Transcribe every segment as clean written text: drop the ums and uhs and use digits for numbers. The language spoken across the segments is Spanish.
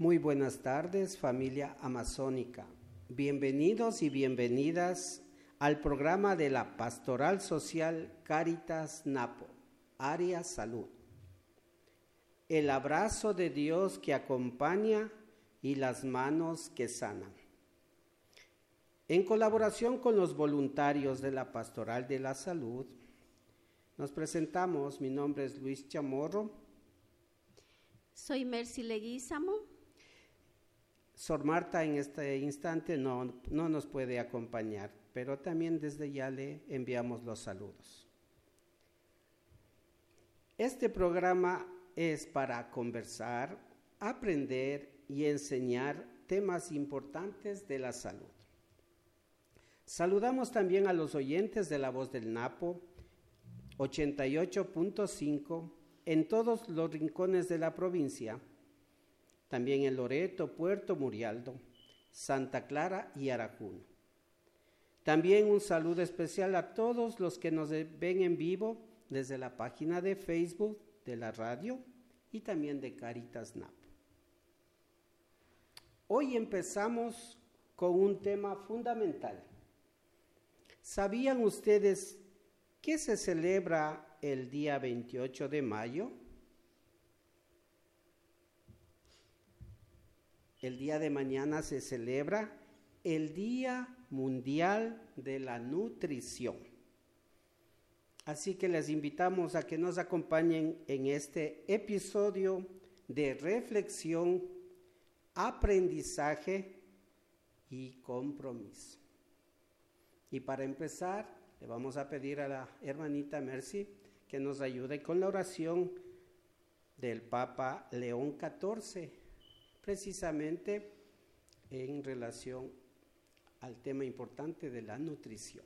Muy buenas tardes, familia amazónica. Bienvenidos y bienvenidas al programa de la Pastoral Social Cáritas Napo, Área Salud. El abrazo de Dios que acompaña y las manos que sanan. En colaboración con los voluntarios de la Pastoral de la Salud, nos presentamos. Mi nombre es Luis Chamorro. Soy Mercy Leguízamo. Sor Marta en este instante no nos puede acompañar, pero también desde ya le enviamos los saludos. Este programa es para conversar, aprender y enseñar temas importantes de la salud. Saludamos también a los oyentes de La Voz del Napo, 88.5, en todos los rincones de la provincia, también en Loreto, Puerto Murialdo, Santa Clara y Arajuno. También un saludo especial a todos los que nos ven en vivo desde la página de Facebook de la radio y también de Cáritas Napo. Hoy empezamos con un tema fundamental. ¿Sabían ustedes que se celebra el día 28 de mayo? El día de mañana se celebra el Día Mundial de la Nutrición. Así que les invitamos a que nos acompañen en este episodio de reflexión, aprendizaje y compromiso. Y para empezar, le vamos a pedir a la hermanita Mercy que nos ayude con la oración del Papa León XIV, precisamente en relación al tema importante de la nutrición.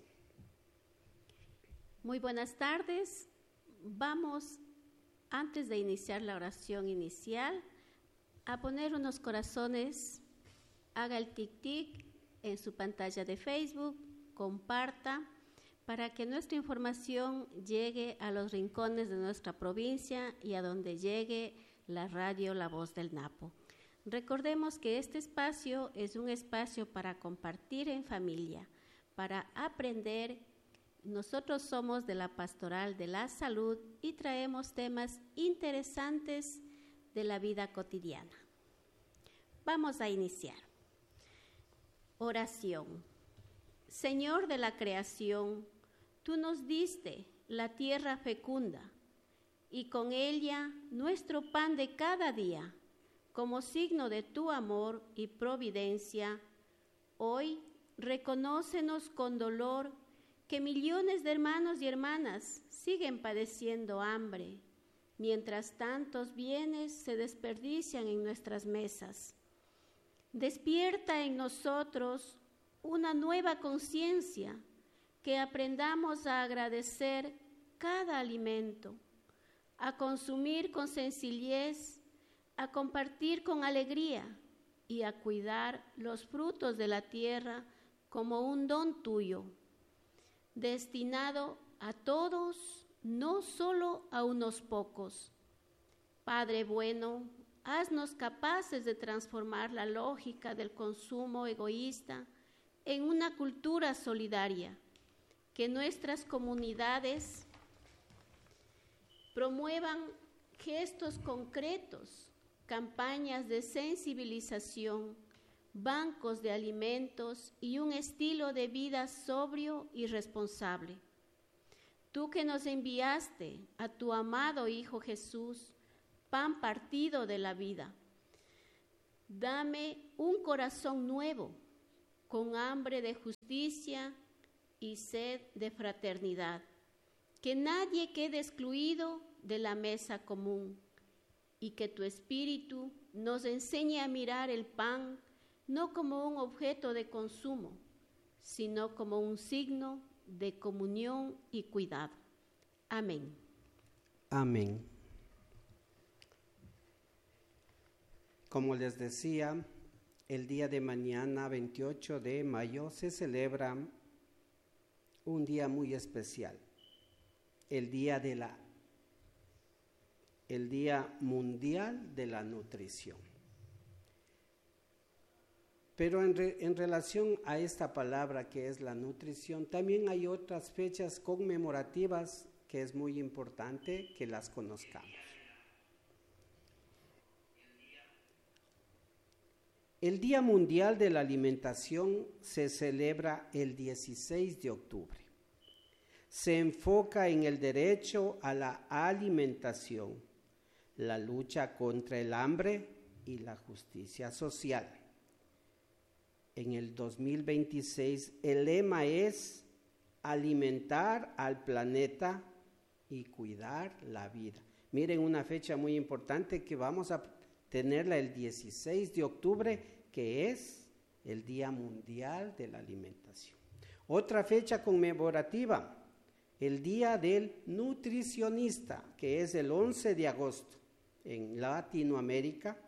Muy buenas tardes. Vamos, antes de iniciar la oración inicial, a poner unos corazones. Haga el tic-tic en su pantalla de Facebook, comparta, para que nuestra información llegue a los rincones de nuestra provincia y a donde llegue la radio La Voz del Napo. Recordemos que este espacio es un espacio para compartir en familia, para aprender. Nosotros somos de la Pastoral de la Salud y traemos temas interesantes de la vida cotidiana. Vamos a iniciar. Oración. Señor de la creación, tú nos diste la tierra fecunda y con ella nuestro pan de cada día. Como signo de tu amor y providencia, hoy reconócenos con dolor que millones de hermanos y hermanas siguen padeciendo hambre, mientras tantos bienes se desperdician en nuestras mesas. Despierta en nosotros una nueva conciencia, que aprendamos a agradecer cada alimento, a consumir con sencillez, a compartir con alegría y a cuidar los frutos de la tierra como un don tuyo, destinado a todos, no solo a unos pocos. Padre bueno, haznos capaces de transformar la lógica del consumo egoísta en una cultura solidaria, que nuestras comunidades promuevan gestos concretos, campañas de sensibilización, bancos de alimentos y un estilo de vida sobrio y responsable. Tú que nos enviaste a tu amado Hijo Jesús, pan partido de la vida, dame un corazón nuevo, con hambre de justicia y sed de fraternidad, que nadie quede excluido de la mesa común, y que tu Espíritu nos enseñe a mirar el pan no como un objeto de consumo, sino como un signo de comunión y cuidado. Amén. Amén. Como les decía, el día de mañana, 28 de mayo, se celebra un día muy especial, el Día Mundial de la Nutrición. Pero en relación a esta palabra que es la nutrición, también hay otras fechas conmemorativas que es muy importante que las conozcamos. El Día Mundial de la Alimentación se celebra el 16 de octubre. Se enfoca en el derecho a la alimentación, la lucha contra el hambre y la justicia social. En el 2026 el lema es alimentar al planeta y cuidar la vida. Miren, una fecha muy importante que vamos a tenerla el 16 de octubre, que es el Día Mundial de la Alimentación. Otra fecha conmemorativa, el Día del Nutricionista, que es el 11 de agosto en Latinoamérica.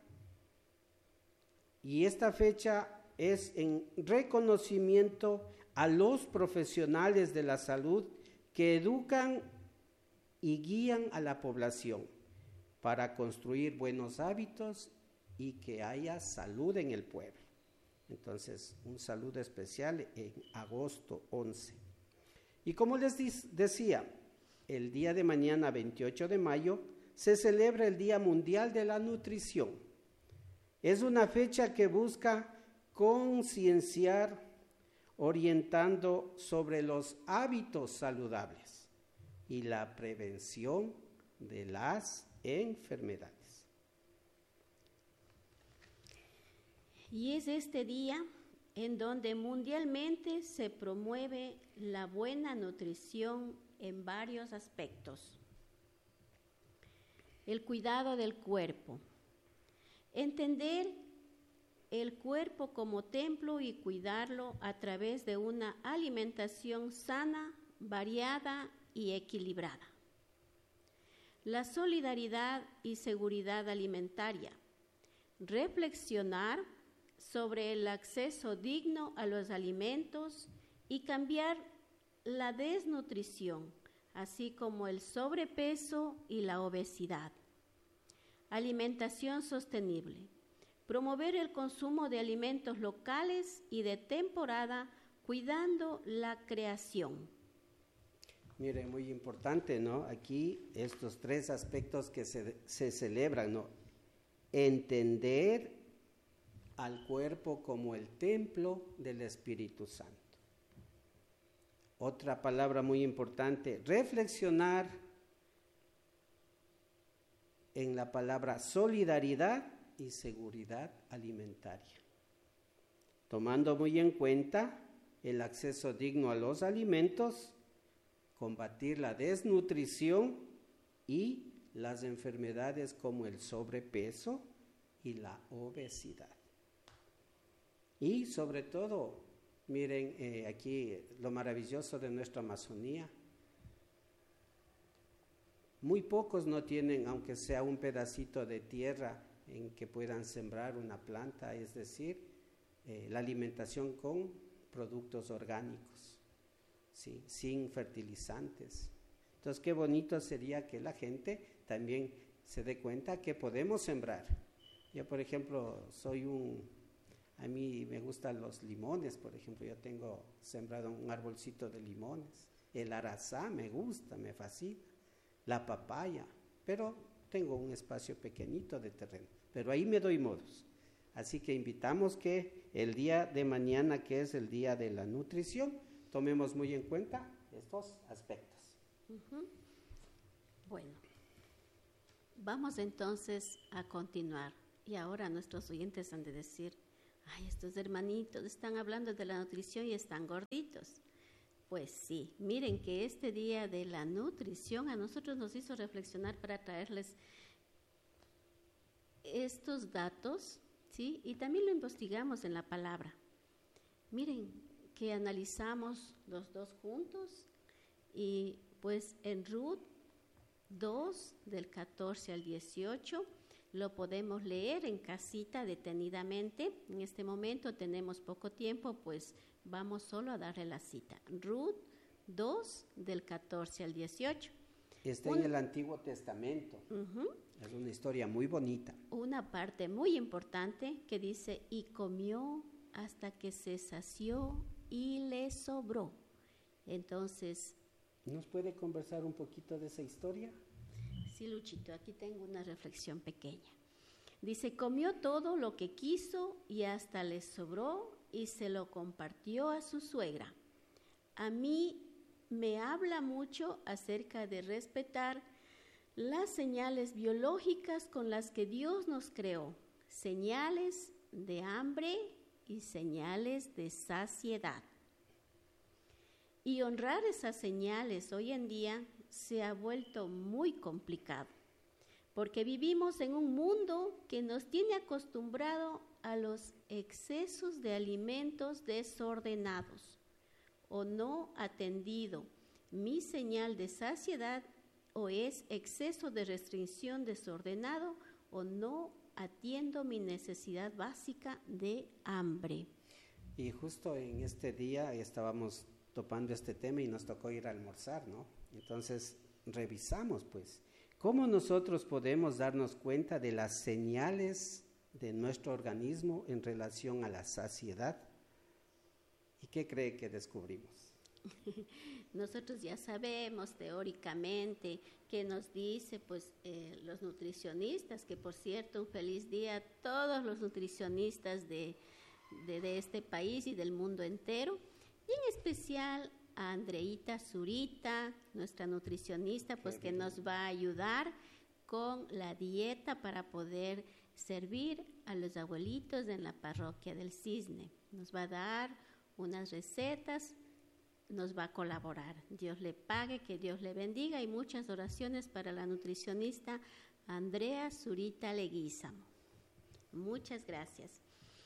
Y esta fecha es en reconocimiento a los profesionales de la salud que educan y guían a la población para construir buenos hábitos y que haya salud en el pueblo. Entonces, un saludo especial en agosto 11. Y como les decía, el día de mañana, 28 de mayo, se celebra el Día Mundial de la Nutrición. Es una fecha que busca concienciar, orientando sobre los hábitos saludables y la prevención de las enfermedades. Y es este día en donde mundialmente se promueve la buena nutrición en varios aspectos. El cuidado del cuerpo. Entender el cuerpo como templo y cuidarlo a través de una alimentación sana, variada y equilibrada. La solidaridad y seguridad alimentaria. Reflexionar sobre el acceso digno a los alimentos y cambiar la desnutrición, así como el sobrepeso y la obesidad. Alimentación sostenible. Promover el consumo de alimentos locales y de temporada, cuidando la creación. Mire, muy importante, ¿no? Aquí estos tres aspectos que se celebran, ¿no? Entender al cuerpo como el templo del Espíritu Santo. Otra palabra muy importante, reflexionar en la palabra solidaridad y seguridad alimentaria, tomando muy en cuenta el acceso digno a los alimentos, combatir la desnutrición y las enfermedades como el sobrepeso y la obesidad. Y sobre todo, miren aquí lo maravilloso de nuestra Amazonía. Muy pocos no tienen, aunque sea un pedacito de tierra en que puedan sembrar una planta, es decir, la alimentación con productos orgánicos, ¿sí? Sin fertilizantes. Entonces, qué bonito sería que la gente también se dé cuenta que podemos sembrar. Yo, por ejemplo, a mí me gustan los limones, por ejemplo, yo tengo sembrado un arbolcito de limones. El arazá me gusta, me fascina. La papaya, pero tengo un espacio pequeñito de terreno, pero ahí me doy modos. Así que invitamos que el día de mañana, que es el día de la nutrición, tomemos muy en cuenta estos aspectos. Bueno, vamos entonces a continuar. Y ahora nuestros oyentes han de decir, ay, estos hermanitos están hablando de la nutrición y están gorditos. Pues sí, miren que este día de la nutrición a nosotros nos hizo reflexionar para traerles estos datos, ¿sí? Y también lo investigamos en la palabra. Miren que analizamos los dos juntos y pues en Ruth 2 del 14 al 18 lo podemos leer en casita detenidamente. En este momento tenemos poco tiempo, pues vamos solo a darle la cita. Ruth 2 del 14 al 18. Está en el Antiguo Testamento. Es una historia muy bonita. Una parte muy importante que dice, y comió hasta que se sació y le sobró. Entonces, ¿nos puede conversar un poquito de esa historia? sí, Luchito, aquí tengo una reflexión pequeña. Dice, comió todo lo que quiso y hasta le sobró y se lo compartió a su suegra. A mí me habla mucho acerca de respetar las señales biológicas con las que Dios nos creó, señales de hambre y señales de saciedad. Y honrar esas señales hoy en día se ha vuelto muy complicado, porque vivimos en un mundo que nos tiene acostumbrado a los excesos de alimentos desordenados o no atendido mi señal de saciedad, o es exceso de restricción desordenado o no atiendo mi necesidad básica de hambre. Y justo en este día estábamos topando este tema y nos tocó ir a almorzar, ¿no? Entonces revisamos pues cómo nosotros podemos darnos cuenta de las señales de nuestro organismo en relación a la saciedad. ¿Y qué cree que descubrimos? Nosotros ya sabemos teóricamente que nos dice pues los nutricionistas, que por cierto un feliz día a todos los nutricionistas de este país y del mundo entero, y en especial a Andreita Zurita, nuestra nutricionista, pues que nos va a ayudar con la dieta para poder servir a los abuelitos en la parroquia del Cisne. Nos va a dar unas recetas, nos va a colaborar. Dios le pague, que Dios le bendiga, y muchas oraciones para la nutricionista Andrea Zurita Leguízamo. Muchas gracias.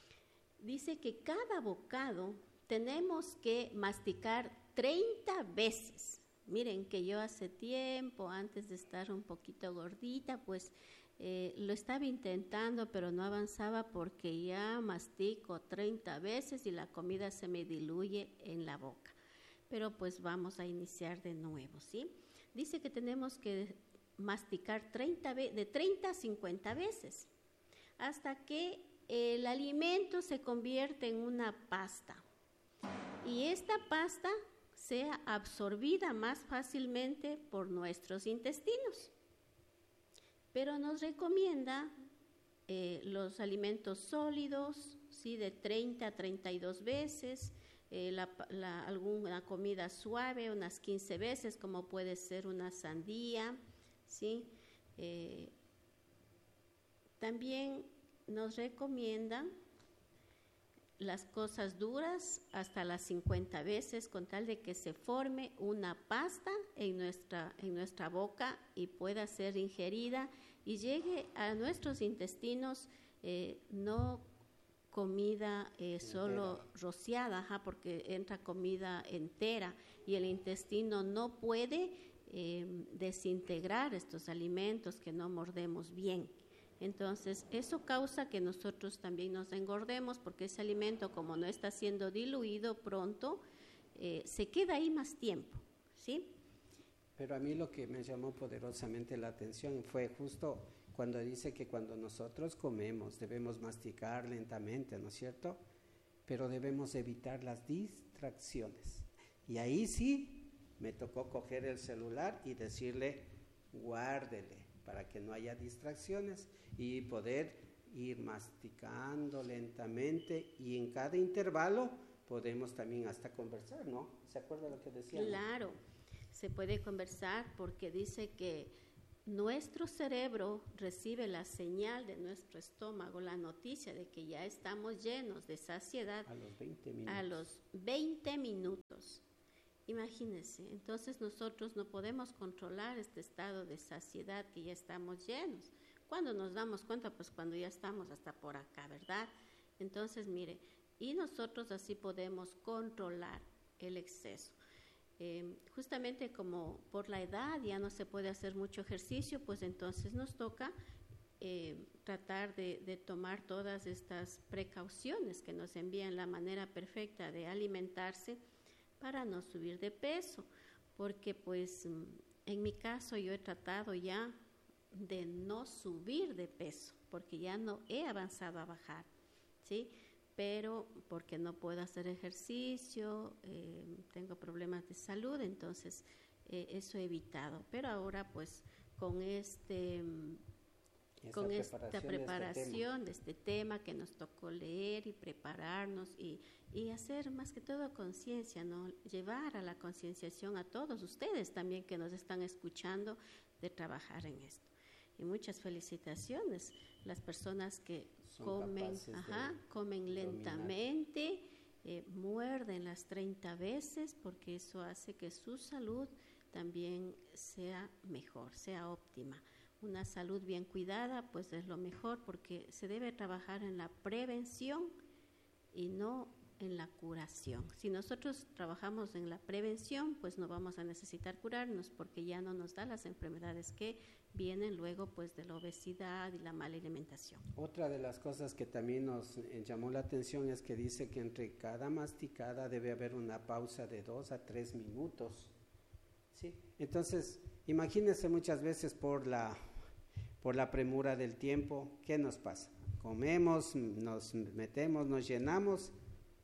Dice que cada bocado tenemos que masticar 30 veces. Miren que yo hace tiempo, antes de estar un poquito gordita, pues lo estaba intentando, pero no avanzaba porque ya mastico 30 veces y la comida se me diluye en la boca. Pero pues vamos a iniciar de nuevo, ¿sí? Dice que tenemos que masticar de 30 a 50 veces hasta que el alimento se convierte en una pasta y esta pasta sea absorbida más fácilmente por nuestros intestinos. Pero nos recomienda los alimentos sólidos, ¿sí? De 30 a 32 veces, alguna comida suave unas 15 veces, como puede ser una sandía, ¿sí? También nos recomienda las cosas duras hasta las 50 veces, con tal de que se forme una pasta en nuestra boca y pueda ser ingerida y llegue a nuestros intestinos, no comida solo rociada, porque entra comida entera y el intestino no puede desintegrar estos alimentos que no mordemos bien. Entonces, eso causa que nosotros también nos engordemos, porque ese alimento, como no está siendo diluido pronto, se queda ahí más tiempo, ¿sí? Pero a mí lo que me llamó poderosamente la atención fue justo cuando dice que cuando nosotros comemos debemos masticar lentamente, ¿no es cierto? Pero debemos evitar las distracciones. Y ahí sí me tocó coger el celular y decirle, guárdele, para que no haya distracciones y poder ir masticando lentamente, y en cada intervalo podemos también hasta conversar, ¿no? ¿Se acuerda lo que decíamos? Claro, se puede conversar porque dice que nuestro cerebro recibe la señal de nuestro estómago, la noticia de que ya estamos llenos de saciedad a los 20 minutos. A los 20 minutos. Imagínense, entonces nosotros no podemos controlar este estado de saciedad que ya estamos llenos. ¿Cuándo nos damos cuenta? Pues cuando ya estamos hasta por acá, ¿verdad? Entonces, mire, y nosotros así podemos controlar el exceso. Justamente como por la edad ya no se puede hacer mucho ejercicio, pues entonces nos toca tratar de tomar todas estas precauciones que nos envían la manera perfecta de alimentarse para no subir de peso, porque pues en mi caso yo he tratado ya de no subir de peso, porque ya no he avanzado a bajar, ¿sí? pero porque no puedo hacer ejercicio, tengo problemas de salud, entonces eso he evitado. Pero ahora pues con esta preparación de este tema que nos tocó leer y prepararnos y hacer más que todo conciencia, ¿no? Llevar a la concienciación a todos ustedes también que nos están escuchando de trabajar en esto. Y muchas felicitaciones, las personas que comen lentamente, muerden las 30 veces, porque eso hace que su salud también sea mejor, sea óptima. Una salud bien cuidada, pues es lo mejor, porque se debe trabajar en la prevención y no en la curación. Si nosotros trabajamos en la prevención, pues no vamos a necesitar curarnos, porque ya no nos da las enfermedades que vienen luego pues de la obesidad y la mala alimentación. Otra de las cosas que también nos llamó la atención es que dice que entre cada masticada debe haber una pausa de 2 a 3 minutos. ¿Sí? Entonces, imagínense muchas veces por la premura del tiempo, ¿qué nos pasa? Comemos, nos metemos, nos llenamos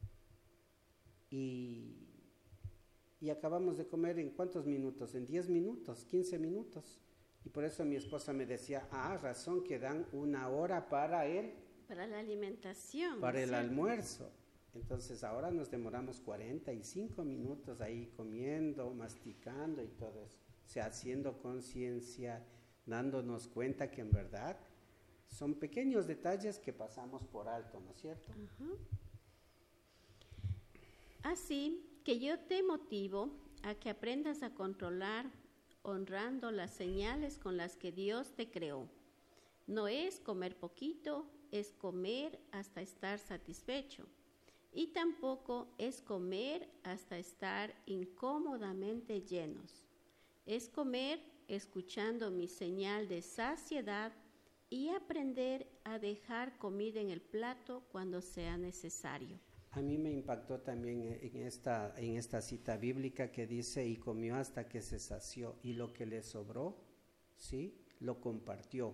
y acabamos de comer ¿en cuántos minutos? En 10 minutos, 15 minutos. Y por eso mi esposa me decía, razón que dan 1 hora para la alimentación. Para el almuerzo. Entonces ahora nos demoramos 45 minutos ahí comiendo, masticando y todo eso. O sea, haciendo conciencia, dándonos cuenta que en verdad son pequeños detalles que pasamos por alto, ¿no es cierto? Uh-huh. Así que yo te motivo a que aprendas a controlar honrando las señales con las que Dios te creó. No es comer poquito, es comer hasta estar satisfecho. Y tampoco es comer hasta estar incómodamente llenos. Es comer escuchando mi señal de saciedad y aprender a dejar comida en el plato cuando sea necesario. A mí me impactó también en esta cita bíblica que dice, y comió hasta que se sació, y lo que le sobró, ¿sí?, lo compartió.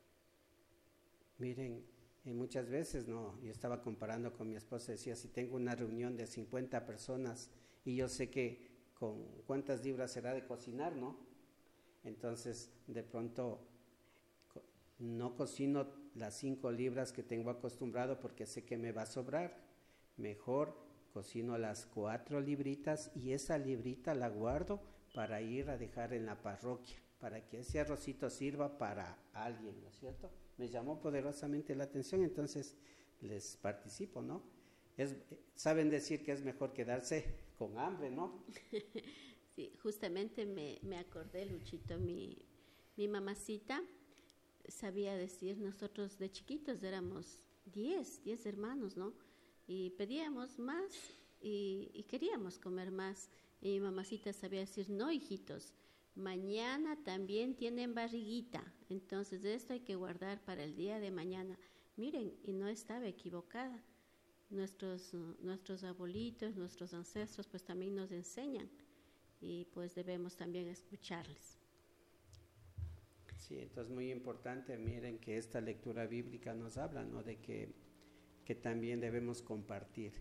Miren, muchas veces, yo estaba comparando con mi esposa, decía, si tengo una reunión de 50 personas y yo sé que con cuántas libras será de cocinar, ¿no? Entonces, de pronto, no cocino las 5 libras que tengo acostumbrado porque sé que me va a sobrar. Mejor cocino las 4 libritas y esa librita la guardo para ir a dejar en la parroquia, para que ese arrocito sirva para alguien, ¿no es cierto? Me llamó poderosamente la atención, entonces les participo, ¿no? Saben decir que es mejor quedarse con hambre, ¿no? Sí, justamente me acordé, Luchito, mi mamacita sabía decir, nosotros de chiquitos éramos 10 hermanos, ¿no? Y pedíamos más y queríamos comer más. Y mi mamacita sabía decir, no, hijitos, mañana también tienen barriguita, entonces esto hay que guardar para el día de mañana. Miren, y no estaba equivocada. Nuestros abuelitos, nuestros ancestros, pues también nos enseñan y pues debemos también escucharles. Sí, entonces muy importante, miren que esta lectura bíblica nos habla, ¿no?, de que también debemos compartir.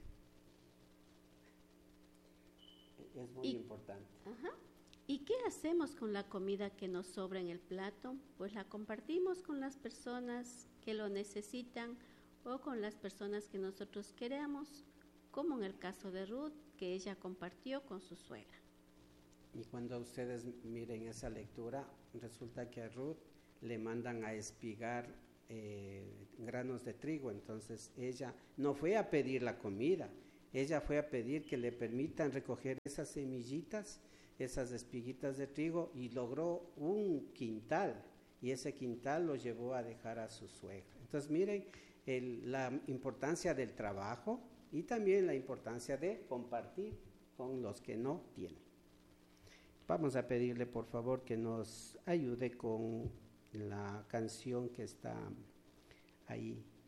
Es muy importante. Ajá. ¿Y qué hacemos con la comida que nos sobra en el plato? Pues la compartimos con las personas que lo necesitan o con las personas que nosotros queremos, como en el caso de Ruth, que ella compartió con su suegra. Y cuando ustedes miren esa lectura, resulta que a Ruth le mandan a espigar granos de trigo, entonces ella no fue a pedir la comida, ella fue a pedir que le permitan recoger esas semillitas, esas espiguitas de trigo, y logró un quintal, y ese quintal lo llevó a dejar a su suegra. Entonces miren la importancia del trabajo y también la importancia de compartir con los que no tienen. Vamos a pedirle por favor que nos ayude con la canción que está ahí